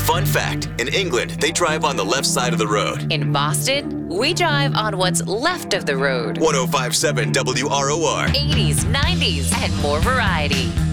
Fun fact, in England, they drive on the left side of the road. In Boston, we drive on what's left of the road. 105.7 WROR. 80s, 90s, and more variety.